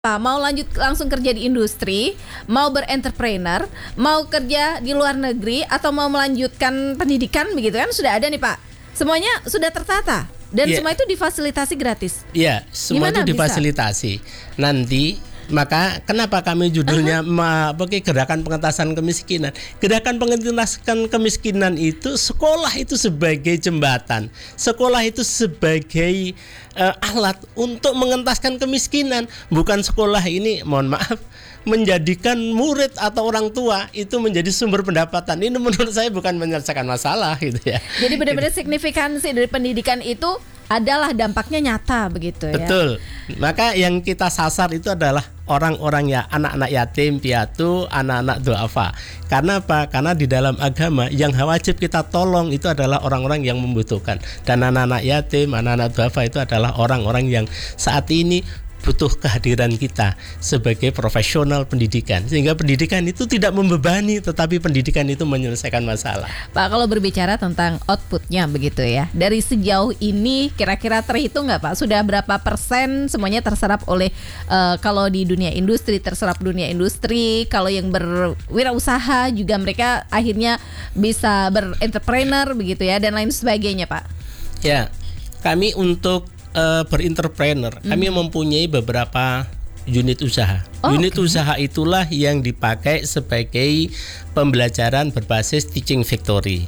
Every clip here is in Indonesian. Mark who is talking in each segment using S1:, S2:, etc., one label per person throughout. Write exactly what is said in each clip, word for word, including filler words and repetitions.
S1: Mau lanjut langsung kerja di industri, mau berentrepreneur, mau kerja di luar negeri, atau mau melanjutkan pendidikan begitu kan sudah ada nih Pak. Semuanya sudah tertata dan yeah. semua itu difasilitasi gratis.
S2: Iya, yeah, semua
S1: Gimana
S2: itu difasilitasi. Bisa? Nanti maka kenapa kami judulnya uh-huh. ma, gerakan pengentasan kemiskinan? Gerakan pengentasan kemiskinan itu sekolah itu sebagai jembatan, sekolah itu sebagai uh, alat untuk mengentaskan kemiskinan. Bukan sekolah ini, mohon maaf, menjadikan murid atau orang tua itu menjadi sumber pendapatan. Ini menurut saya bukan menyelesaikan masalah gitu ya.
S1: Jadi benar-benar signifikansi dari pendidikan itu adalah dampaknya nyata begitu ya.
S2: Betul. Maka yang kita sasar itu adalah orang-orang ya anak-anak yatim piatu, anak-anak duafa. Karena apa? Karena di dalam agama yang wajib kita tolong itu adalah orang-orang yang membutuhkan. Dan anak-anak yatim, anak-anak duafa itu adalah orang-orang yang saat ini butuh kehadiran kita sebagai profesional pendidikan, sehingga pendidikan itu tidak membebani, tetapi pendidikan itu menyelesaikan masalah.
S1: Pak, kalau berbicara tentang outputnya begitu ya, dari sejauh ini kira-kira terhitung nggak Pak? Sudah berapa persen semuanya terserap oleh uh, kalau di dunia industri terserap dunia industri, kalau yang berwirausaha juga mereka akhirnya bisa berentrepreneur begitu ya, dan lain sebagainya Pak.
S2: Ya, kami untuk Uh, berentrepreneur, mm. kami mempunyai beberapa unit usaha. Oh, unit okay. usaha itulah yang dipakai sebagai pembelajaran berbasis teaching factory.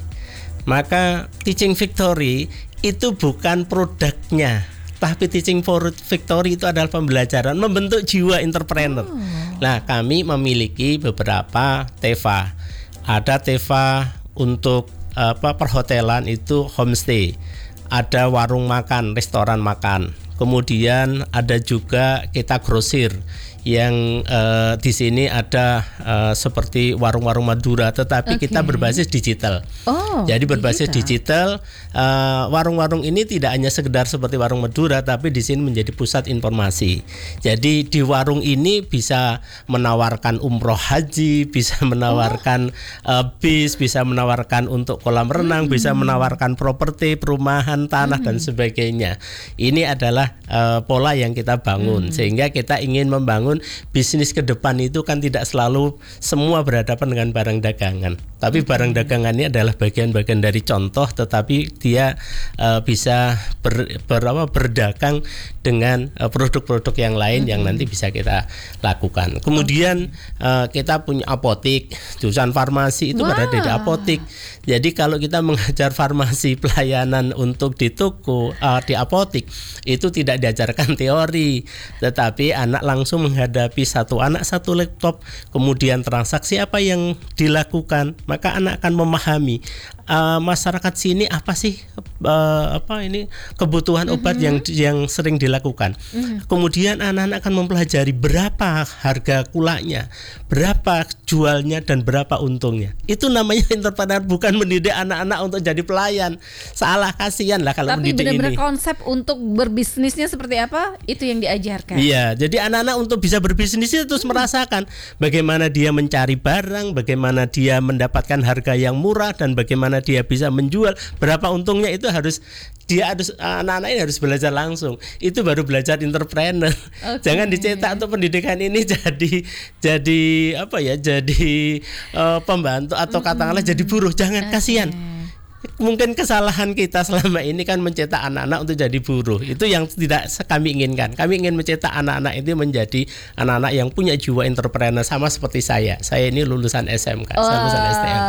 S2: Maka teaching factory itu bukan produknya, tapi teaching factory itu adalah pembelajaran membentuk jiwa entrepreneur. Oh. Nah, kami memiliki beberapa T V A. Ada T V A untuk apa perhotelan itu homestay. Ada warung makan, restoran makan. Kemudian ada juga kita grosir yang uh, di sini ada uh, seperti warung-warung Madura, tetapi okay. kita berbasis digital.
S1: Oh,
S2: jadi berbasis digital. digital uh, warung-warung ini tidak hanya sekedar seperti warung Madura, tapi di sini menjadi pusat informasi. Jadi di warung ini bisa menawarkan umroh haji, bisa menawarkan oh. uh, bis, bisa menawarkan untuk kolam renang, hmm. bisa menawarkan properti, perumahan, tanah hmm. dan sebagainya. Ini adalah uh, pola yang kita bangun, hmm. sehingga kita ingin membangun bisnis ke depan itu kan tidak selalu semua berhadapan dengan barang dagangan, tapi barang dagangan ini adalah bagian-bagian dari contoh, tetapi dia uh, bisa ber, ber, apa, berdagang dengan uh, produk-produk yang lain yang nanti bisa kita lakukan. Kemudian uh, kita punya apotik, jurusan farmasi itu wow. berada di apotik. Jadi kalau kita mengajar farmasi pelayanan untuk di toko, uh, di apotik, itu tidak diajarkan teori, tetapi anak langsung menghadapi satu anak satu laptop, kemudian transaksi apa yang dilakukan, maka anak akan memahami uh, masyarakat sini apa sih uh, apa ini kebutuhan obat mm-hmm. yang yang sering dilakukan. Mm-hmm. Kemudian anak-anak akan mempelajari berapa harga kulanya, berapa jualnya dan berapa untungnya. Itu namanya entrepreneur, bukan mendidik anak-anak untuk jadi pelayan. Salah, kasihan lah kalau
S1: tapi
S2: mendidik ini. Tapi
S1: benar-benar konsep untuk berbisnisnya seperti apa itu yang diajarkan.
S2: Iya, jadi anak-anak untuk bisa berbisnis itu terus hmm. merasakan bagaimana dia mencari barang, bagaimana dia mendapatkan harga yang murah, dan bagaimana dia bisa menjual, berapa untungnya. Itu harus dia harus anak-anak ini harus belajar langsung. Itu baru belajar entrepreneur. Okay. Jangan dicetak untuk pendidikan ini jadi jadi apa ya? Jadi uh, pembantu atau mm-hmm. katakanlah jadi buruh. Jangan, okay. kasihan. Mungkin kesalahan kita selama ini kan mencetak anak-anak untuk jadi buruh. Itu yang tidak kami inginkan. Kami ingin mencetak anak-anak itu menjadi anak-anak yang punya jiwa entrepreneur, sama seperti saya. Saya ini lulusan S M K,
S1: oh.
S2: saya lulusan S T M.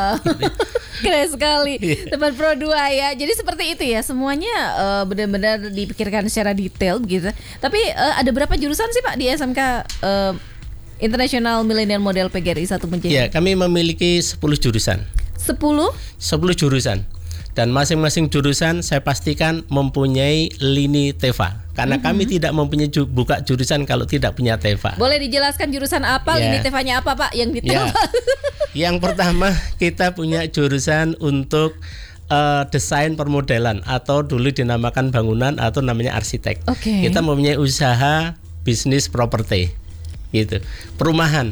S1: Keren sekali. Teman Pro dua ya. Jadi seperti itu ya. Semuanya uh, benar-benar dipikirkan secara detail begitu. Tapi uh, ada berapa jurusan sih Pak di S M K uh, International Millennial Model P G R I satu Mencari?
S2: Ya, kami memiliki sepuluh jurusan.
S1: sepuluh?
S2: sepuluh jurusan. Dan masing-masing jurusan saya pastikan mempunyai lini T V A. Karena mm-hmm. kami tidak mempunyai ju- buka jurusan kalau tidak punya T V A.
S1: Boleh dijelaskan jurusan apa, yeah. lini T V A-nya apa Pak yang detail? Yeah.
S2: Yang pertama kita punya jurusan untuk uh, desain permodelan atau dulu dinamakan bangunan atau namanya arsitek.
S1: Okay.
S2: Kita mempunyai usaha bisnis properti, gitu, perumahan.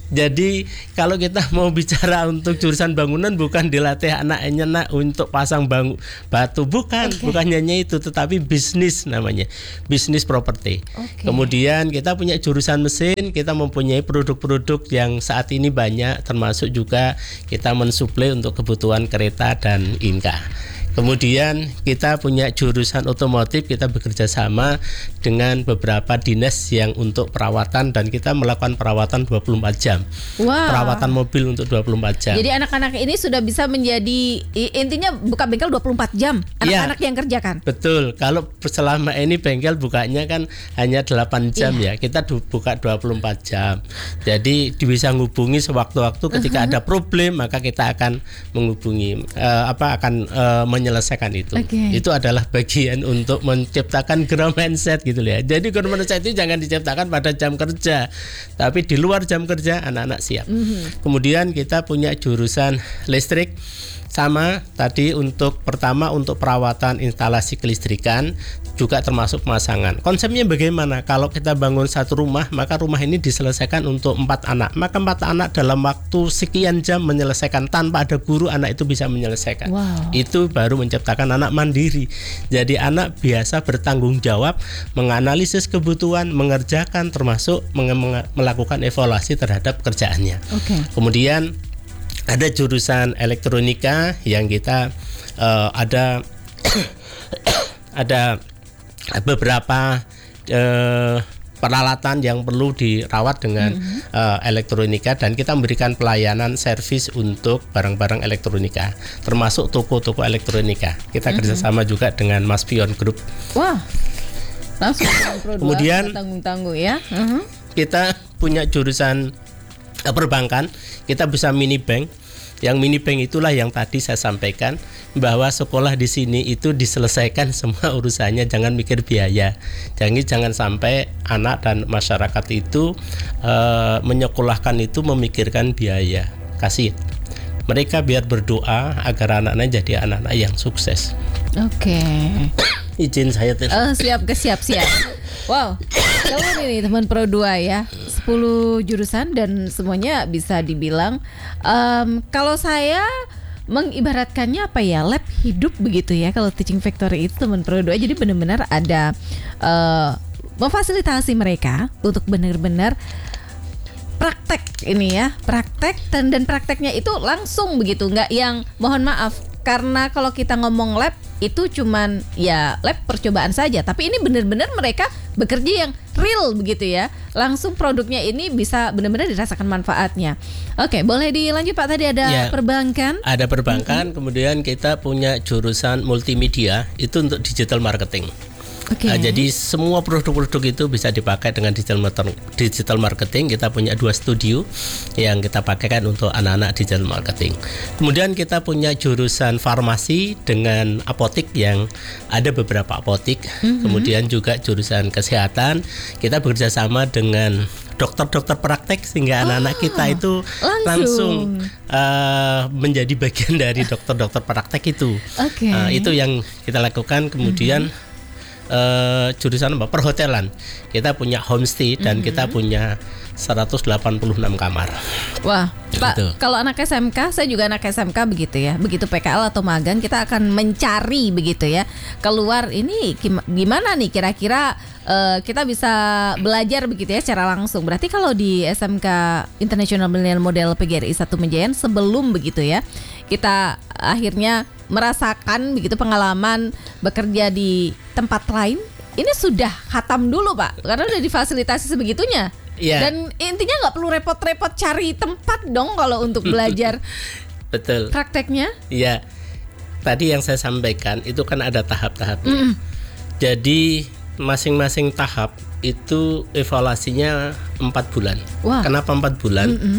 S2: Jadi kalau kita mau bicara untuk jurusan bangunan, bukan dilatih anaknya nak untuk pasang bangun batu, bukan, okay. bukan hanya itu, tetapi bisnis namanya, bisnis properti. Okay. Kemudian kita punya jurusan mesin, kita mempunyai produk-produk yang saat ini banyak, termasuk juga kita mensuplai untuk kebutuhan kereta dan Inka. Kemudian kita punya jurusan otomotif, kita bekerja sama dengan beberapa dinas yang untuk perawatan, dan kita melakukan perawatan dua puluh empat jam. Wow. Perawatan mobil untuk dua puluh empat jam.
S1: Jadi anak-anak ini sudah bisa menjadi, intinya buka bengkel dua pua empat jam. Anak-anak ya, yang kerjakan.
S2: Betul. Kalau selama ini bengkel bukanya kan hanya delapan jam ya. Ya. Kita buka dua puluh empat jam. Jadi bisa menghubungi sewaktu-waktu ketika uh-huh. ada problem, maka kita akan menghubungi uh, apa akan uh, menyelesaikan itu. Okay. Itu adalah bagian untuk menciptakan growth mindset gitu ya. Jadi growth mindset itu jangan diciptakan pada jam kerja, tapi di luar jam kerja anak-anak siap. Mm-hmm. Kemudian kita punya jurusan listrik. Sama tadi, untuk pertama untuk perawatan instalasi kelistrikan, juga termasuk pemasangan. Konsepnya bagaimana? Kalau kita bangun satu rumah, maka rumah ini diselesaikan untuk empat anak. Maka empat anak dalam waktu sekian jam menyelesaikan, tanpa ada guru, anak itu bisa menyelesaikan. Wow. Itu baru menciptakan anak mandiri. Jadi anak biasa bertanggung jawab, menganalisis kebutuhan, mengerjakan, termasuk meng- melakukan evaluasi terhadap pekerjaannya. Okay. Kemudian ada jurusan elektronika yang kita uh, ada ada beberapa uh, peralatan yang perlu dirawat dengan mm-hmm. uh, elektronika, dan kita memberikan pelayanan servis untuk barang-barang elektronika, termasuk toko-toko elektronika. Kita mm-hmm. kerjasama juga dengan Mas Pion Group. Wah, langsung kemudian
S1: tanggung-tanggung ya. Mm-hmm.
S2: Kita punya jurusan perbankan, kita bisa mini bank. Yang mini bank itulah yang tadi saya sampaikan, bahwa sekolah di sini itu diselesaikan semua urusannya, jangan mikir biaya. Jangan jangan sampai anak dan masyarakat itu uh, menyekolahkan itu memikirkan biaya. Kasih mereka biar berdoa agar anak-anak jadi anak-anak yang sukses.
S1: Oke. Okay.
S2: Izin saya terus.
S1: Oh, siap ke siap siap. Wow, kalian ini teman Pro dua ya, sepuluh jurusan dan semuanya bisa dibilang um, kalau saya mengibaratkannya apa ya, lab hidup begitu ya kalau Teaching Factory itu teman Pro dua. Jadi benar-benar ada uh, memfasilitasi mereka untuk benar-benar praktek ini ya, praktek dan dan prakteknya itu langsung begitu, nggak yang mohon maaf. Karena kalau kita ngomong lab itu cuman ya lab percobaan saja, tapi ini benar-benar mereka bekerja yang real begitu ya. Langsung produknya ini bisa benar-benar dirasakan manfaatnya. Oke, boleh dilanjut Pak, tadi ada ya, perbankan.
S2: Ada perbankan, mm-hmm. kemudian kita punya jurusan multimedia, itu untuk digital marketing. Okay. Nah, jadi semua produk-produk itu bisa dipakai dengan digital digital marketing. Kita punya dua studio yang kita pakaikan untuk anak-anak digital marketing. Kemudian kita punya jurusan farmasi dengan apotik, yang ada beberapa apotik. Mm-hmm. Kemudian juga jurusan kesehatan, kita bekerja sama dengan dokter-dokter praktek, sehingga oh, anak-anak kita itu langsung, langsung uh, menjadi bagian dari dokter-dokter praktek itu. Okay. Uh, itu yang kita lakukan. Kemudian mm-hmm. Uh, jurusan apa? Perhotelan. Kita punya homestay dan mm-hmm. kita punya seratus delapan puluh enam kamar.
S1: Wah, Pak, gitu. Kalau anak S M K, saya juga anak S M K begitu ya. Begitu P K L atau magang, kita akan mencari begitu ya, keluar ini gimana nih kira-kira uh, kita bisa belajar begitu ya secara langsung. Berarti kalau di S M K International Millennial Model P G R I satu Mejayan sebelum begitu ya, kita akhirnya merasakan begitu pengalaman bekerja di tempat lain, ini sudah khatam dulu Pak, karena udah difasilitasi sebegitunya. Yeah. Dan intinya nggak perlu repot-repot cari tempat dong kalau untuk belajar.
S2: Betul.
S1: Prakteknya?
S2: Iya. Tadi yang saya sampaikan itu kan ada tahap-tahapnya. Mm. Jadi masing-masing tahap itu evaluasinya empat bulan. Wow. Kenapa empat bulan? Mm-mm.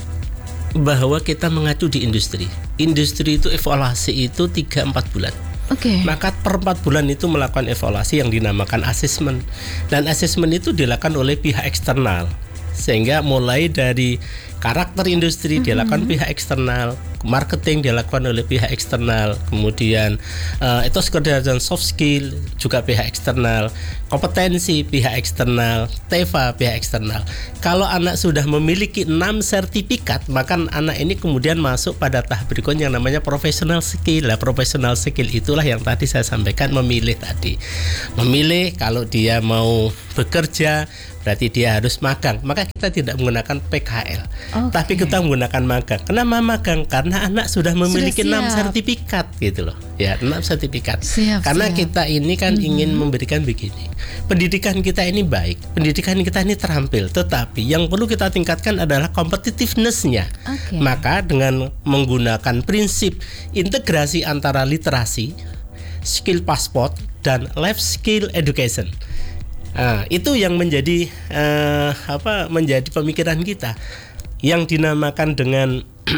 S2: Bahwa kita mengacu di industri. Industri itu evaluasi itu tiga sampai empat bulan. Oke. Okay. Maka per empat bulan itu melakukan evaluasi yang dinamakan asesmen. Dan asesmen itu dilakukan oleh pihak eksternal. Sehingga mulai dari karakter industri mm-hmm. dilakukan pihak eksternal, marketing dilakukan oleh pihak eksternal, kemudian uh, etos kerja dan soft skill juga pihak eksternal, kompetensi pihak eksternal, T E V A pihak eksternal. Kalau anak sudah memiliki enam sertifikat, maka anak ini kemudian masuk pada tahap berikutnya yang namanya professional skill. Lah, professional skill itulah yang tadi saya sampaikan, memilih tadi. Memilih kalau dia mau bekerja berarti dia harus magang, maka kita tidak menggunakan P K L, okay. tapi kita menggunakan magang. Kenapa magang? Karena anak sudah memiliki enam sertifikat gitu loh, ya enam sertifikat. Siap, Karena siap. kita ini kan mm-hmm. ingin memberikan begini, pendidikan kita ini baik, pendidikan kita ini terampil, tetapi yang perlu kita tingkatkan adalah competitiveness-nya. Okay. Maka dengan menggunakan prinsip integrasi antara literasi, skill passport, dan life skill education. Nah, itu yang menjadi uh, apa menjadi pemikiran kita yang dinamakan dengan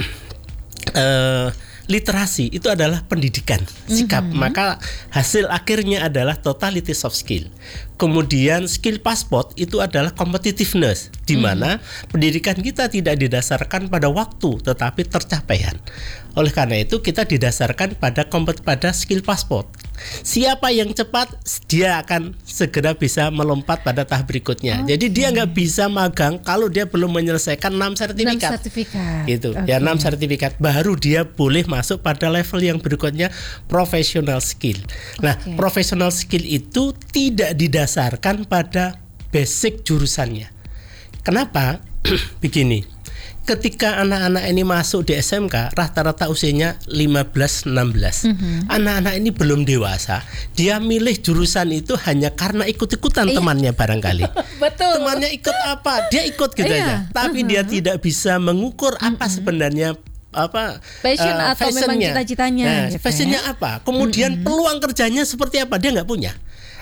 S2: uh, literasi itu adalah pendidikan sikap. Mm-hmm. Maka hasil akhirnya adalah totality soft skill. Kemudian skill passport itu adalah competitiveness, di mana mm-hmm. pendidikan kita tidak didasarkan pada waktu tetapi tercapaian. Oleh karena itu kita didasarkan pada kompet pada skill passport. Siapa yang cepat, dia akan segera bisa melompat pada tahap berikutnya. Okay. Jadi dia nggak bisa magang kalau dia belum menyelesaikan enam sertifikat. enam sertifikat. Gitu. Okay. Ya enam sertifikat baru dia boleh masuk pada level yang berikutnya, professional skill. Nah, okay. professional skill itu tidak didasarkan pada basic jurusannya. Kenapa? Begini. Ketika anak-anak ini masuk di S M K, rata-rata usianya lima belas enam belas. Mm-hmm. Anak-anak ini belum dewasa. Dia milih jurusan itu hanya karena ikut-ikutan iya. temannya barangkali. Betul. Temannya ikut apa, dia ikut gitu iya. aja. Tapi uh-huh. dia tidak bisa mengukur apa uh-huh. sebenarnya apa
S1: passion uh, atau memang cita-citanya.
S2: Nah,
S1: gitu
S2: passionnya
S1: ya?
S2: apa? Kemudian uh-huh. peluang kerjanya seperti apa? Dia nggak punya.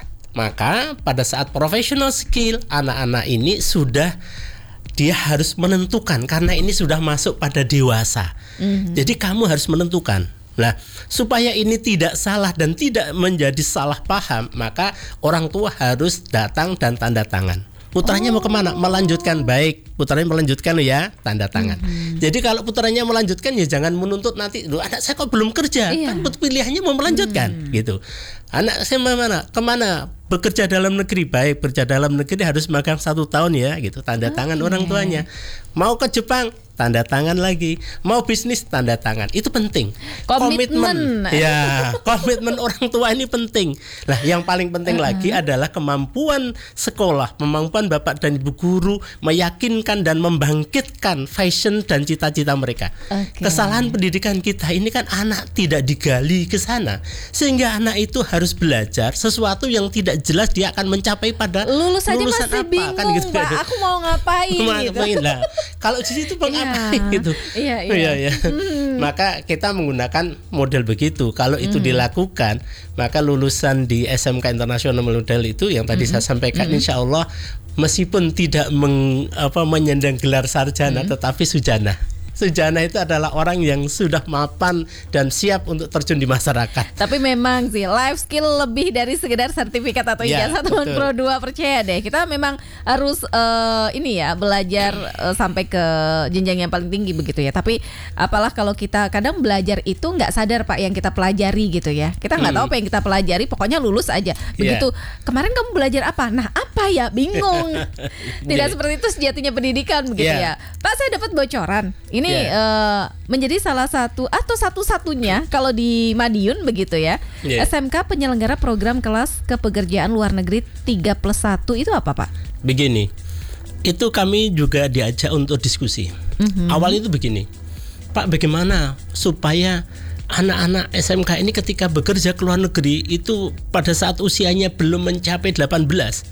S2: Maka pada saat professional skill, anak-anak ini sudah dia harus menentukan karena ini sudah masuk pada dewasa. Mm-hmm. Jadi kamu harus menentukan. Nah, supaya ini tidak salah dan tidak menjadi salah paham, maka orang tua harus datang dan tanda tangan. Putranya oh. mau kemana? Melanjutkan, baik. Putranya melanjutkan ya, tanda tangan. Mm-hmm. Jadi kalau putranya melanjutkan ya jangan menuntut nanti, loh anak saya kok belum kerja, iya. kan pilihannya mau melanjutkan, mm-hmm. gitu. Anak saya mana? Kemana? Bekerja dalam negeri, baik. Bekerja dalam negeri harus magang satu tahun ya, gitu. Tanda tangan okay. orang tuanya. Mau ke Jepang, tanda tangan lagi. Mau bisnis, tanda tangan. Itu penting. Komitmen. Ya, komitmen orang tua ini penting. Nah, yang paling penting uh-huh. lagi adalah kemampuan sekolah, kemampuan bapak dan ibu guru meyakinkan dan membangkitkan passion dan cita-cita mereka. Okay. Kesalahan pendidikan kita ini kan anak tidak digali ke sana, sehingga anak itu harus belajar sesuatu yang tidak jelas dia akan mencapai pada
S1: lulus aja
S2: lulusan
S1: masih
S2: apa
S1: bingung,
S2: kan gitu.
S1: Pak, aku mau ngapain
S2: mau
S1: gitu.
S2: ngapain lah. Kalau di situ mau ngapain gitu. Iya, iya. iya, iya. Hmm. Maka kita menggunakan model begitu. Kalau itu hmm. dilakukan, maka lulusan di S M K International Model itu yang tadi hmm. saya sampaikan hmm. insya Allah meskipun tidak meng, apa, menyandang gelar sarjana hmm. tetapi sujana. Sujana itu adalah orang yang sudah mapan dan siap untuk terjun di masyarakat.
S1: Tapi memang sih life skill lebih dari sekedar sertifikat atau ijazah ya, teman pro dua, percaya deh. Kita memang harus uh, ini ya belajar uh, sampai ke jenjang yang paling tinggi begitu ya. Tapi apalah kalau kita kadang belajar itu nggak sadar Pak yang kita pelajari gitu ya. Kita nggak hmm. tahu apa yang kita pelajari, pokoknya lulus aja. Begitu yeah. kemarin kamu belajar apa? Nah apa ya? Bingung. Tidak seperti itu sejatinya pendidikan begitu yeah. ya. Pak, saya dapat bocoran. Ini yeah. uh, menjadi salah satu atau satu-satunya kalau di Madiun begitu ya yeah. S M K penyelenggara program kelas kepekerjaan luar negeri tiga plus satu itu apa Pak?
S2: Begini, itu kami juga diajak untuk diskusi. Mm-hmm. Awal itu begini, Pak, bagaimana supaya anak-anak S M K ini ketika bekerja ke luar negeri itu pada saat usianya belum mencapai delapan belas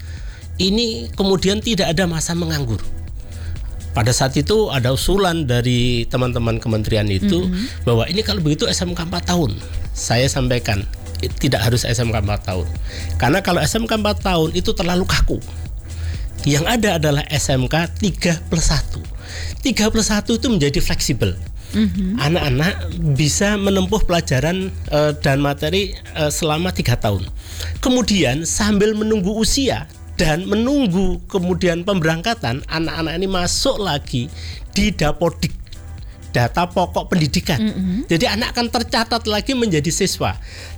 S2: ini kemudian tidak ada masa menganggur. Pada saat itu ada usulan dari teman-teman kementerian itu mm-hmm. bahwa ini kalau begitu S M K empat tahun. Saya sampaikan tidak harus S M K empat tahun. Karena kalau S M K empat tahun itu terlalu kaku. Yang ada adalah S M K tiga plus satu. tiga plus satu itu menjadi fleksibel. Mm-hmm. Anak-anak bisa menempuh pelajaran uh, dan materi uh, selama tiga tahun. Kemudian sambil menunggu usia dan menunggu kemudian pemberangkatan, anak-anak ini masuk lagi di Dapodik. data pokok pendidikan. Mm-hmm. Jadi anak akan tercatat lagi menjadi siswa.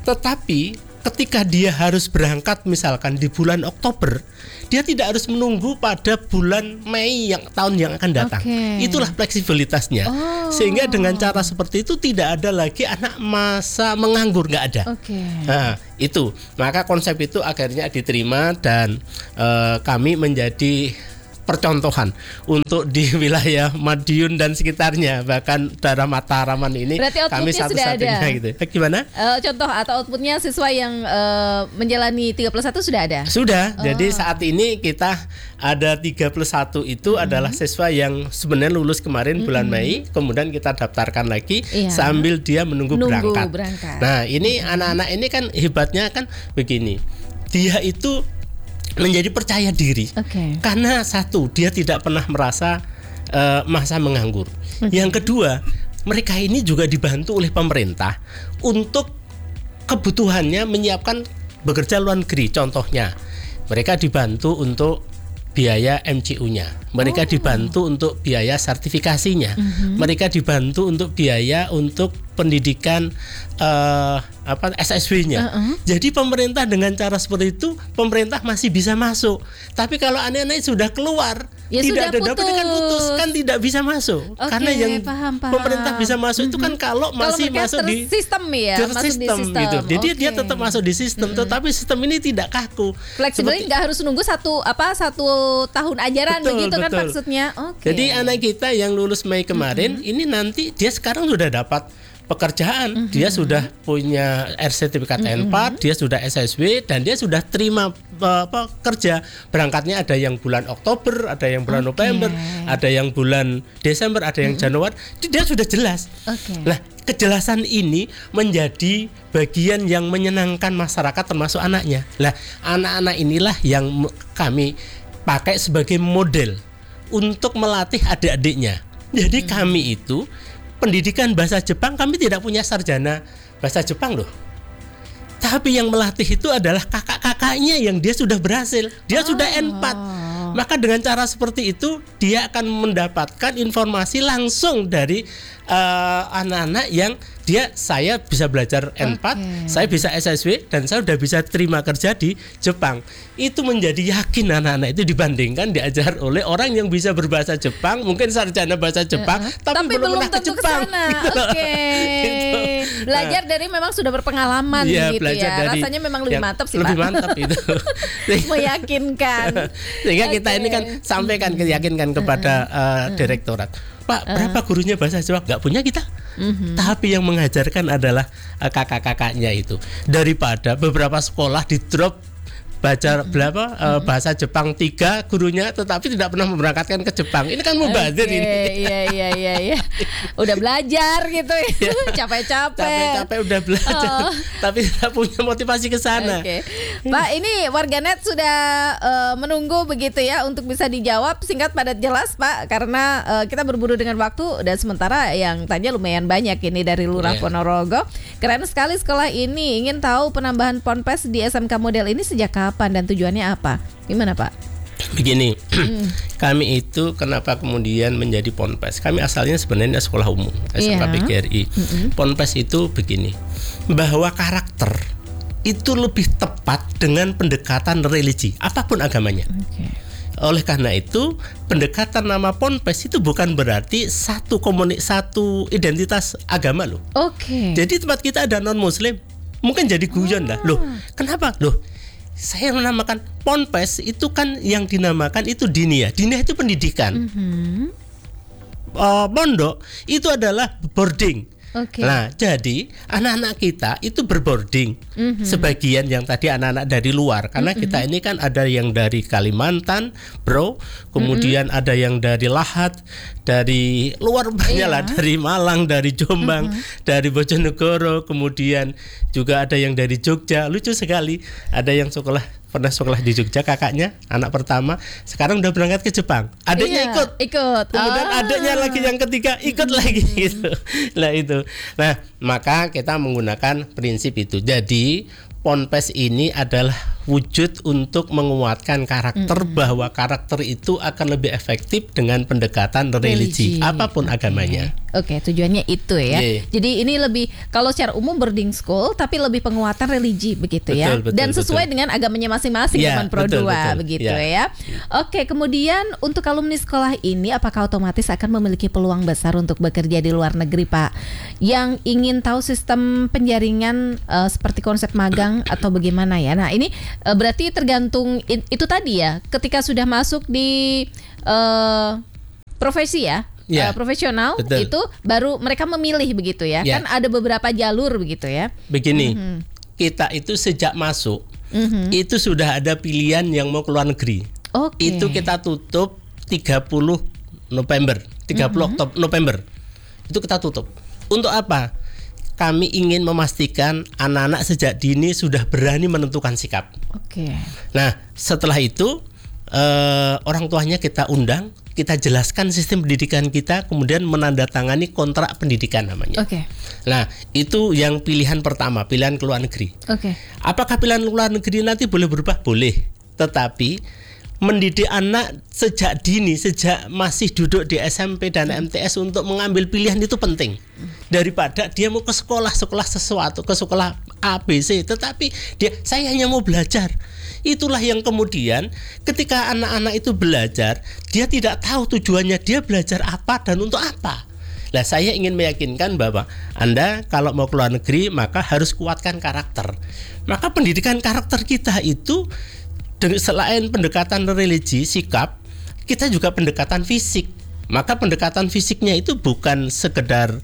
S2: Tetapi ketika dia harus berangkat misalkan di bulan Oktober, dia tidak harus menunggu pada bulan Mei yang tahun yang akan datang. Okay. Itulah fleksibilitasnya. Oh. Sehingga dengan cara seperti itu tidak ada lagi anak masa menganggur, nggak ada.
S1: Okay.
S2: Nah, itu. Maka konsep itu akhirnya diterima dan uh, kami menjadi percontohan untuk di wilayah Madiun dan sekitarnya, bahkan daerah Mataraman ini kami satu-satunya gitu. Gimana?
S1: Uh, contoh atau outputnya siswa yang uh, menjalani tiga plus satu sudah ada?
S2: Sudah. Oh. Jadi saat ini kita ada tiga plus satu itu mm-hmm. adalah siswa yang sebenarnya lulus kemarin mm-hmm. bulan Mei, kemudian kita daftarkan lagi iya. sambil dia menunggu
S1: Nunggu
S2: berangkat.
S1: berangkat.
S2: Nah, ini mm-hmm. anak-anak ini kan hebatnya kan begini. Dia itu menjadi percaya diri, okay. karena satu dia tidak pernah merasa uh, masa menganggur. Okay. Yang kedua, mereka ini juga dibantu oleh pemerintah untuk kebutuhannya menyiapkan bekerja luar negeri. Contohnya, mereka dibantu untuk biaya M C U-nya, mereka oh. dibantu untuk biaya sertifikasinya, mm-hmm. mereka dibantu untuk biaya untuk pendidikan uh, apa S S W-nya. Uh-uh. Jadi pemerintah dengan cara seperti itu pemerintah masih bisa masuk. Tapi kalau anak-anak sudah keluar
S1: ya
S2: tidak ada
S1: putus.
S2: kan putus kan tidak bisa masuk.
S1: Okay,
S2: karena yang
S1: paham, paham.
S2: pemerintah bisa masuk mm-hmm. itu kan kalau masih
S1: kalau
S2: masuk di
S1: sistem ya,
S2: masuk
S1: masuk
S2: sistem,
S1: di sistem
S2: gitu. Jadi
S1: okay.
S2: dia tetap masuk di sistem, mm-hmm. tetapi sistem ini tidak kaku.
S1: Fleksibel, nggak harus nunggu satu apa satu tahun ajaran betul, begitu betul. kan maksudnya. Okay.
S2: Jadi anak kita yang lulus Mei kemarin mm-hmm. ini nanti dia sekarang sudah dapat pekerjaan, mm-hmm. dia sudah punya R sertifikat mm-hmm. N empat, dia sudah S S W dan dia sudah terima apa, kerja. Berangkatnya ada yang bulan Oktober, ada yang bulan okay. November, ada yang bulan Desember, ada yang mm-hmm. Januari. Dia sudah jelas.
S1: Okay.
S2: Nah, kejelasan ini menjadi bagian yang menyenangkan masyarakat termasuk anaknya. Nah, anak-anak inilah yang kami pakai sebagai model untuk melatih adik-adiknya. Jadi mm-hmm. kami itu pendidikan bahasa Jepang kami tidak punya sarjana bahasa Jepang loh. Tapi yang melatih itu adalah kakak-kakaknya yang dia sudah berhasil. Dia oh. sudah N empat. Maka dengan cara seperti itu dia akan mendapatkan informasi langsung dari uh, anak-anak yang dia saya bisa belajar N empat, okay. saya bisa S S W dan saya sudah bisa terima kerja di Jepang. Itu menjadi yakin anak-anak itu dibandingkan diajar oleh orang yang bisa berbahasa Jepang, mungkin sarjana bahasa Jepang, uh, tapi,
S1: tapi belum, belum pernah ke Jepang. Gitu. Oke. Okay. gitu. Belajar nah, dari memang sudah berpengalaman ya, gitu ya. Rasanya memang lebih mantap sih
S2: lebih
S1: Pak.
S2: Lebih mantap itu.
S1: Meyakinkan.
S2: Sehingga okay. kita ini kan sampaikan keyakinkan kepada uh, direktorat. Pak, berapa gurunya bahasa Jawa? Gak punya kita. Mm-hmm. Tapi yang mengajarkan adalah uh, kakak-kakaknya itu. Daripada beberapa sekolah di drop baca mm-hmm. berapa uh, bahasa Jepang tiga gurunya tetapi tidak pernah memberangkatkan ke Jepang. Ini kan mubazir okay, ini.
S1: Iya iya iya iya. Udah belajar gitu ya. Capek-capek.
S2: Capek-capek udah belajar oh. tapi tidak punya motivasi ke sana.
S1: Okay. Pak, ini warganet sudah uh, menunggu begitu ya untuk bisa dijawab singkat padat jelas Pak, karena uh, kita berburu dengan waktu dan sementara yang tanya lumayan banyak ini dari Lurah yeah. Ponorogo. Keren sekali sekolah ini. Ingin tahu penambahan ponpes di S M K model ini sejak kapan dan tujuannya apa? Gimana Pak?
S2: Begini, mm. kami itu kenapa kemudian menjadi ponpes? Kami asalnya sebenarnya sekolah umum S M K P G R I. Mm-hmm. Ponpes itu begini, bahwa karakter itu lebih tepat dengan pendekatan religi, apapun agamanya. Okay. Oleh karena itu, pendekatan nama ponpes itu bukan berarti satu komunik satu identitas agama loh.
S1: Oke. Okay.
S2: Jadi tempat kita ada non Muslim, mungkin jadi guyon lah. Loh, kenapa? Loh, saya menamakan ponpes itu kan yang dinamakan itu diniyah. Diniyah itu pendidikan. Mm-hmm. Uh, pondok itu adalah boarding. Okay. Nah, jadi anak-anak kita itu berboarding. Mm-hmm. Sebagian yang tadi anak-anak dari luar, karena mm-hmm. kita ini kan ada yang dari Kalimantan, Bro, kemudian mm-hmm. ada yang dari Lahat, dari luar banyak lah, yeah. dari Malang, dari Jombang, mm-hmm. dari Bojonegoro, kemudian juga ada yang dari Jogja. Lucu sekali, ada yang sekolah pernah sekolah di Jogja, kakaknya anak pertama sekarang udah berangkat ke Jepang, adiknya
S1: iya,
S2: ikut
S1: ikut
S2: kemudian
S1: oh.
S2: adiknya lagi yang ketiga ikut lagi gitu. Nah itu, nah maka kita menggunakan prinsip itu. Jadi ponpes ini adalah wujud untuk menguatkan karakter, mm-hmm. bahwa karakter itu akan lebih efektif dengan pendekatan religi, religi. apapun okay. agamanya.
S1: Oke, okay, tujuannya itu ya. Yeah. Jadi ini lebih kalau secara umum boarding school, tapi lebih penguatan religi begitu betul, ya. Betul, Dan sesuai betul. dengan agamanya masing-masing yeah, teman Pro dua begitu yeah. ya. Oke, okay, kemudian untuk alumni sekolah ini apakah otomatis akan memiliki peluang besar untuk bekerja di luar negeri, Pak? Yang ingin tahu sistem penjaringan uh, seperti konsep magang atau bagaimana ya? Nah, ini uh, berarti tergantung it, itu tadi ya. Ketika sudah masuk di uh, profesi ya. Ya, uh, profesional betul. Itu baru mereka memilih begitu ya. ya. Kan ada beberapa jalur begitu ya.
S2: Begini, mm-hmm. kita itu sejak masuk mm-hmm. itu sudah ada pilihan yang mau ke luar negeri. Okay. Itu kita tutup tiga puluh November, tiga puluh mm-hmm. Oktober November. Itu kita tutup. Untuk apa? Kami ingin memastikan anak-anak sejak dini sudah berani menentukan sikap. Oke. Okay. Nah, setelah itu uh, orang tuanya kita undang, kita jelaskan sistem pendidikan kita, kemudian menandatangani kontrak pendidikan namanya. Oke. Okay. Nah, itu yang pilihan pertama, pilihan ke luar negeri. Oke. Okay. Apakah pilihan ke luar negeri nanti boleh berubah? Boleh. Tetapi mendidik anak sejak dini, sejak masih duduk di S M P dan M T S untuk mengambil pilihan itu penting. Daripada dia mau ke sekolah, sekolah sesuatu, ke sekolah A B C, tetapi dia saya hanya mau belajar. Itulah yang kemudian ketika anak-anak itu belajar, dia tidak tahu tujuannya, dia belajar apa dan untuk apa. Nah, saya ingin meyakinkan bahwa Anda kalau mau ke luar negeri maka harus kuatkan karakter. Maka pendidikan karakter kita itu selain pendekatan religi, sikap, kita juga pendekatan fisik. Maka pendekatan fisiknya itu bukan sekedar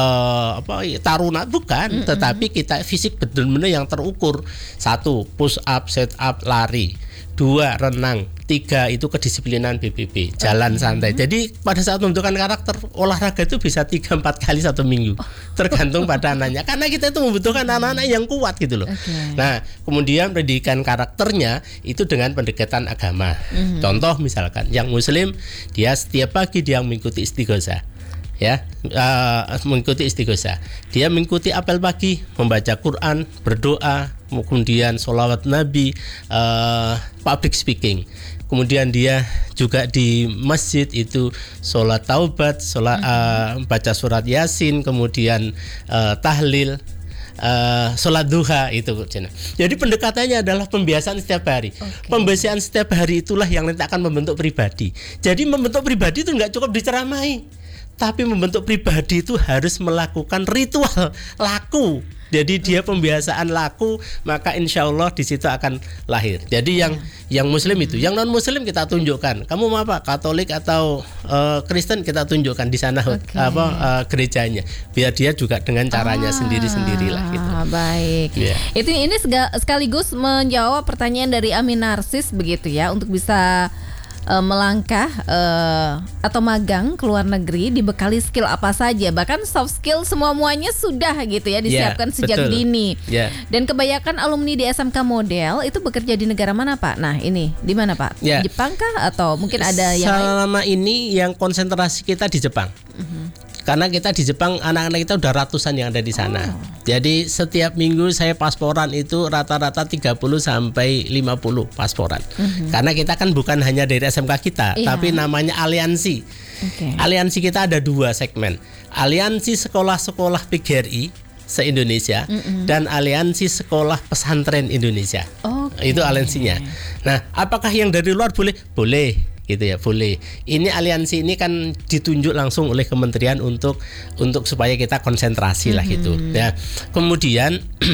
S2: uh, apa taruna, bukan, mm-hmm. tetapi kita fisik benar-benar yang terukur. Satu, push up, set up, lari. Dua, renang. Tiga, itu kedisiplinan B P B, jalan okay. santai. Jadi pada saat membentukkan karakter, olahraga itu bisa tiga empat kali satu minggu, tergantung pada anaknya. Karena kita itu membutuhkan anak-anak yang kuat gitu loh. Okay. Nah, kemudian pendidikan karakternya itu dengan pendekatan agama. Mm-hmm. Contoh misalkan, yang Muslim dia setiap pagi dia mengikuti istighosah. Ya, uh, mengikuti istighosah. Dia mengikuti apel pagi, membaca Quran, berdoa, kemudian sholawat Nabi, uh, public speaking. Kemudian dia juga di masjid itu sholat taubat, sholat uh, baca surat Yasin, kemudian uh, tahlil, uh, sholat duha itu. Jadi pendekatannya adalah pembiasaan setiap hari. Okay. Pembiasaan setiap hari itulah yang nanti akan membentuk pribadi. Jadi membentuk pribadi itu nggak cukup diceramai, tapi membentuk pribadi itu harus melakukan ritual laku. Jadi dia pembiasaan laku, maka insya Allah di situ akan lahir. Jadi yang ya. yang Muslim itu, yang non Muslim kita tunjukkan. Kamu mau apa? Katolik atau uh, Kristen kita tunjukkan di sana okay. apa uh, gerejanya. Biar dia juga dengan caranya ah, sendiri-sendirilah gitu.
S1: Baik. Yeah. Itu ini sekaligus menjawab pertanyaan dari Amin Narsis begitu ya, untuk bisa Uh, melangkah uh, atau magang ke luar negeri dibekali skill apa saja, bahkan soft skill semua-muanya sudah gitu ya disiapkan yeah, sejak betul. dini. Yeah. Dan kebanyakan alumni di S M K Model itu bekerja di negara mana, Pak? Nah, ini di mana, Pak? Yeah. Jepang kah atau mungkin ada yang
S2: selama lain? Ini yang konsentrasi kita di Jepang. Uh-huh. Karena kita di Jepang anak-anak kita udah ratusan yang ada di sana. Oh. Jadi setiap minggu saya pasporan itu rata-rata tiga puluh sampai lima puluh pasporan. Mm-hmm. Karena kita kan bukan hanya dari S M K kita, yeah. tapi namanya aliansi. Okay. Aliansi kita ada dua segmen. Aliansi sekolah-sekolah P G R I se-Indonesia mm-hmm. dan aliansi sekolah pesantren Indonesia. Okay. Itu aliansinya. Nah, apakah yang dari luar boleh? Boleh. Gitu ya, boleh. Ini aliansi ini kan ditunjuk langsung oleh kementerian untuk untuk supaya kita konsentrasi lah gitu. Mm-hmm. Ya. Kemudian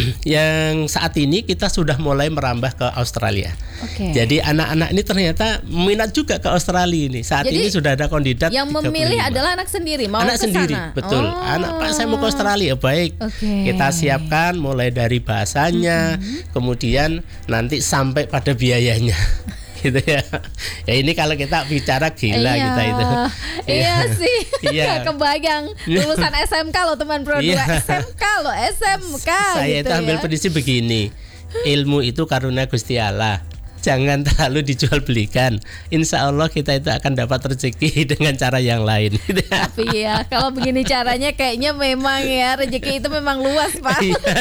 S2: yang saat ini kita sudah mulai merambah ke Australia. Okay. Jadi anak-anak ini ternyata minat juga ke Australia ini. Saat Jadi, ini sudah ada kandidat.
S1: Yang memilih adalah anak sendiri, mau
S2: anak
S1: ke
S2: sendiri,
S1: sana.
S2: Betul. Oh. Anak Pak saya mau ke Australia, baik. Okay. Kita siapkan mulai dari bahasanya, mm-hmm. kemudian nanti sampai pada biayanya. Gitu ya. Ya ini kalau kita bicara gila
S1: iya,
S2: kita itu.
S1: Iya sih. Iya. Kebayang lulusan S M K loh teman Pro dua. Iya. S M K loh, S M K.
S2: Saya
S1: gitu
S2: itu ambil
S1: ya.
S2: prinsip begini. Ilmu itu karunia Gusti Allah. jangan terlalu dijual belikan. Insya Allah kita itu akan dapat rezeki dengan cara yang lain.
S1: Tapi ya kalau begini caranya kayaknya memang ya rezeki itu memang luas Pak.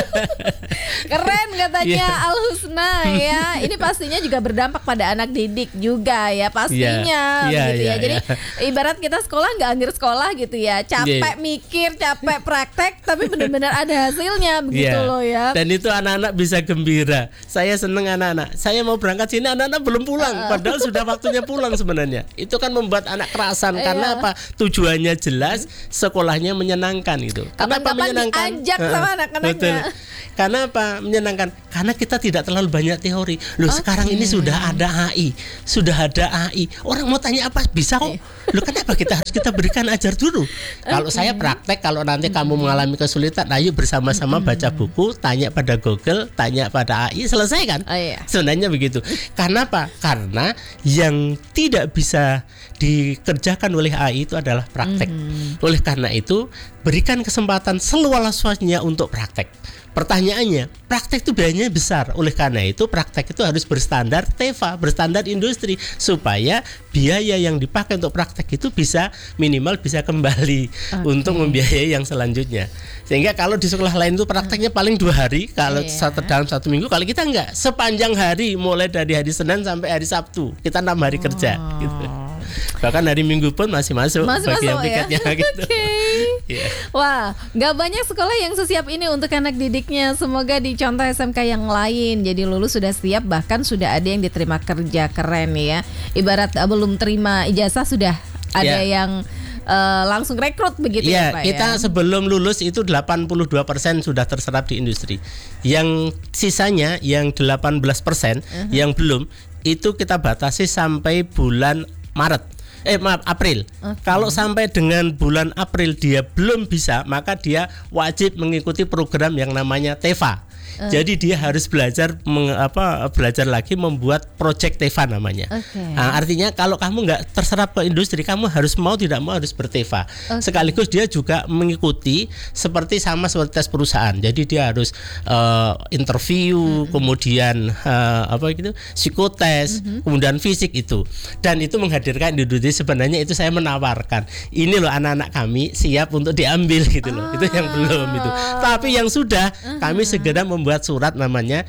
S1: Keren katanya
S2: yeah.
S1: Al Husna ya. Ini pastinya juga berdampak pada anak didik juga ya pastinya.
S2: Yeah. Yeah,
S1: Begitu
S2: yeah,
S1: ya. Jadi
S2: yeah.
S1: ibarat kita sekolah nggak akhir sekolah gitu ya. Capek yeah. mikir, capek praktek, tapi benar-benar ada hasilnya begitu
S2: yeah.
S1: loh ya.
S2: Dan itu anak-anak bisa gembira. Saya seneng anak-anak. Saya mau berangkat sini anak-anak belum pulang. Padahal sudah waktunya pulang sebenarnya. Itu kan membuat anak kerasan
S1: yeah.
S2: karena apa? Tujuannya jelas, sekolahnya menyenangkan gitu. Kenapa menyenangkan?
S1: Diajak sama anak-anaknya.
S2: Betul. Karena apa? Menyenangkan. Karena kita tidak terlalu banyak teori. Loh okay. sekarang ini sudah ada A I, sudah ada A I. Orang mau tanya apa bisa kok. Loh kenapa kita harus kita berikan ajar dulu. Okay. Kalau saya praktek, kalau nanti mm-hmm. kamu mengalami kesulitan, ayo bersama-sama mm-hmm. baca buku, tanya pada Google, tanya pada A I, selesai kan?
S1: Oh, iya.
S2: Sebenarnya begitu. Karena apa? Karena yang tidak bisa dikerjakan oleh A I itu adalah praktek. Mm-hmm. Oleh karena itu, berikan kesempatan seluas-luasnya untuk praktek. Pertanyaannya, praktek itu biayanya besar. Oleh karena itu, praktek itu harus berstandar T E V A, berstandar industri, supaya biaya yang dipakai untuk praktek itu bisa minimal bisa kembali okay. untuk membiayai yang selanjutnya. Sehingga kalau di sekolah lain itu prakteknya paling dua hari, kalau yeah. satu dalam satu minggu. Kalau kita enggak, sepanjang hari, mulai dari hari Senin sampai hari Sabtu, kita enam hari oh. kerja. Gitu. Bahkan hari Minggu pun masih masuk
S1: masih
S2: bagi
S1: masuk,
S2: yang tiketnya
S1: ya?
S2: gitu.
S1: Okay. Yeah. Wah, nggak banyak sekolah yang sesiap ini untuk anak didiknya. Semoga dicontoh S M K yang lain. Jadi lulus sudah siap, bahkan sudah ada yang diterima kerja. Keren ya. Ibarat uh, belum terima ijazah sudah ada yeah. yang uh, langsung rekrut begitu
S2: yeah,
S1: ya Pak.
S2: Kita
S1: ya?
S2: sebelum lulus itu delapan puluh dua persen sudah terserap di industri. Yang sisanya yang delapan belas persen uh-huh. yang belum itu kita batasi sampai bulan Maret. Eh maaf April. Okay. Kalau sampai dengan bulan April dia belum bisa, maka dia wajib mengikuti program yang namanya T E V A. Uh. Jadi dia harus belajar meng, apa belajar lagi membuat project T E V A namanya. Okay. Nah, artinya kalau kamu nggak terserap ke industri, kamu harus mau tidak mau harus ber-T E V A. Okay. Sekaligus dia juga mengikuti seperti sama seperti tes perusahaan. Jadi dia harus uh, interview, mm-hmm. kemudian uh, apa gitu, psikotes, mm-hmm. kemudian fisik itu. Dan itu menghadirkan industri. Sebenarnya itu saya menawarkan. Ini loh anak-anak kami siap untuk diambil gitu loh. Ah. Itu yang belum itu. Tapi yang sudah uh-huh. kami segera membuat surat namanya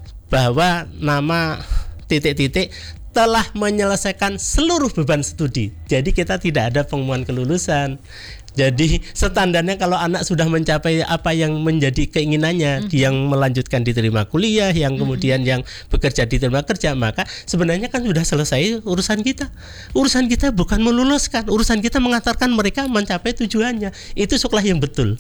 S2: bahwa nama titik-titik telah menyelesaikan seluruh beban studi. Jadi kita tidak ada pengumuman kelulusan. Jadi standarnya kalau anak sudah mencapai apa yang menjadi keinginannya, mm-hmm. yang melanjutkan diterima kuliah, yang kemudian mm-hmm. yang bekerja diterima kerja, maka sebenarnya kan sudah selesai urusan kita. Urusan kita bukan meluluskan, urusan kita mengantarkan mereka mencapai tujuannya. Itu sekolah yang betul.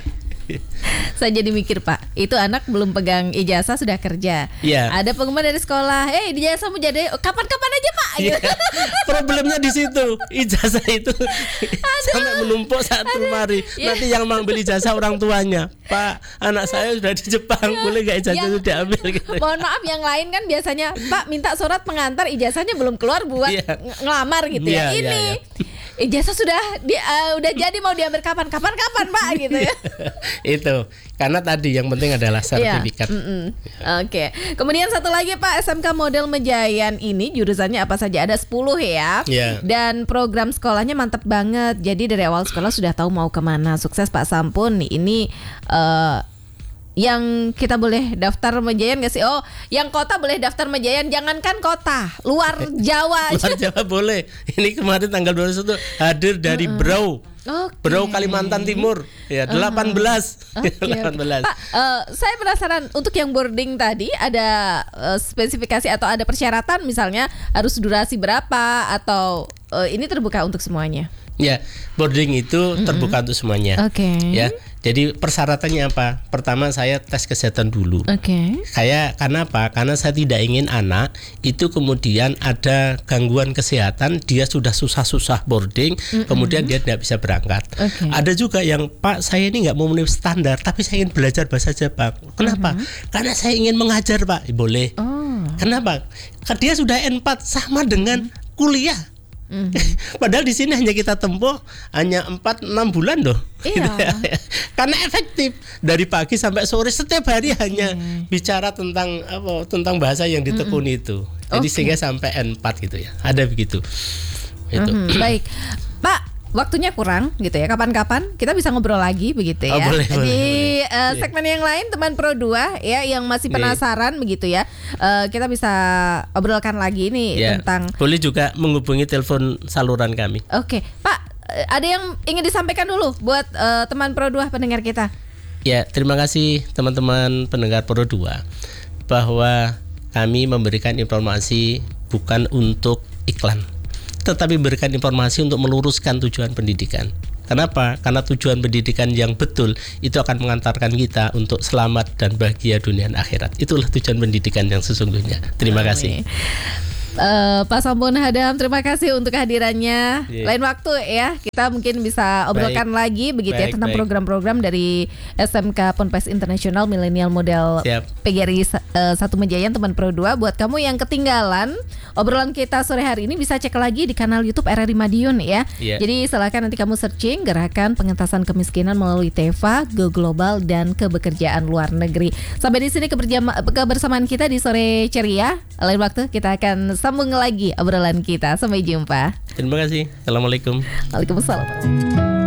S1: Saya jadi mikir Pak, itu anak belum pegang ijazah sudah kerja.
S2: Yeah.
S1: Ada pengumuman dari sekolah, eh ijazahmu jadi kapan-kapan aja Pak.
S2: Yeah. Problemnya di situ, ijazah itu sampai menumpuk satu lemari. Yeah. Nanti yang mengambil ijazah orang tuanya, Pak, anak saya sudah di Jepang, yeah. boleh nggak ijazah itu diambil? Gitu.
S1: Mohon maaf, yang lain kan biasanya Pak minta surat pengantar, ijazahnya belum keluar buat yeah. ng- ngelamar gitu ya. Yeah, Ini. Yeah, yeah. Ijazah sudah di, uh, udah jadi mau diambil kapan kapan kapan Pak gitu ya.
S2: Itu karena tadi yang penting adalah sertifikat.
S1: Yeah. Mm-hmm. Oke. Okay. Kemudian satu lagi Pak, S M K Model Mejayan ini jurusannya apa saja? Ada sepuluh ya.
S2: Yeah.
S1: Dan program sekolahnya mantap banget. Jadi dari awal sekolah sudah tahu mau kemana. Sukses Pak Sampun. Ini uh, yang kita boleh daftar Mejayan nggak sih? Oh, yang kota boleh daftar Mejayan, jangankan kota, luar Jawa.
S2: Luar Jawa boleh. Ini kemarin tanggal dua puluh satu hadir dari uh-uh. Brau.
S1: Okay.
S2: Brau Kalimantan Timur. Ya, delapan belas.
S1: Uh-huh. Okay.
S2: delapan belas.
S1: Pak, uh, saya penasaran untuk yang boarding tadi ada uh, spesifikasi atau ada persyaratan misalnya harus durasi berapa atau uh, ini terbuka untuk semuanya?
S2: Ya, boarding itu mm-hmm. terbuka untuk semuanya.
S1: Oke. Okay.
S2: Ya, jadi persyaratannya apa? Pertama saya tes kesehatan dulu.
S1: Oke. Okay.
S2: Saya karena apa? Karena saya tidak ingin anak itu kemudian ada gangguan kesehatan, dia sudah susah-susah boarding, mm-hmm. kemudian dia tidak bisa berangkat. Okay. Ada juga yang Pak, saya ini nggak memenuhi standar, tapi saya ingin belajar bahasa Jepang. Kenapa? Mm-hmm. Karena saya ingin mengajar Pak. Boleh. Oh. Kenapa? Karena dia sudah N empat sama dengan mm-hmm. kuliah. Mm-hmm. Padahal di sini hanya kita tempuh hanya empat enam bulan loh. Iya. Karena efektif dari pagi sampai sore setiap hari okay. hanya bicara tentang apa tentang bahasa yang ditekuni mm-hmm. itu. Jadi
S1: Okay.
S2: sehingga sampai N empat gitu ya. Ada begitu. Itu.
S1: Mhm, baik, Pak. Waktunya kurang gitu ya. Kapan-kapan kita bisa ngobrol lagi begitu ya.
S2: Oh, boleh,
S1: Di
S2: boleh,
S1: uh, segmen yang lain teman Pro dua ya yang masih penasaran nih. begitu ya. Uh, kita bisa obrolkan lagi nih
S2: Ya,
S1: tentang.
S2: boleh juga menghubungi telepon saluran kami.
S1: Oke, Pak, uh, ada yang ingin disampaikan dulu buat uh, teman Pro dua pendengar kita.
S2: Ya, terima kasih teman-teman pendengar Pro dua bahwa kami memberikan informasi bukan untuk iklan, tetapi berikan informasi untuk meluruskan tujuan pendidikan. Kenapa? Karena tujuan pendidikan yang betul itu akan mengantarkan kita untuk selamat dan bahagia dunia dan akhirat. Itulah tujuan pendidikan yang sesungguhnya. Terima
S1: Amin.
S2: kasih.
S1: Uh, Pak Sambon Hadam, terima kasih untuk kehadirannya.
S2: Yeah.
S1: Lain waktu ya, kita mungkin bisa obrolkan
S2: Baik.
S1: lagi begitu ya
S2: Baik,
S1: tentang
S2: baik.
S1: program-program dari S M K Ponpes Internasional Milenial Model
S2: Siap.
S1: P G R I uh, satu Mejayan teman Pro dua. Buat kamu yang ketinggalan obrolan kita sore hari ini bisa cek lagi di kanal YouTube R R I Madiun ya.
S2: Yeah.
S1: Jadi silakan nanti kamu searching Gerakan Pengentasan Kemiskinan melalui T E V A, Go Global dan Kebekerjaan Luar Negeri. Sampai di sini keberjama- kebersamaan kita di sore ceria. Lain waktu kita akan sambung lagi obrolan kita. Sampai jumpa.
S2: Terima kasih. Assalamualaikum.
S1: Waalaikumsalam.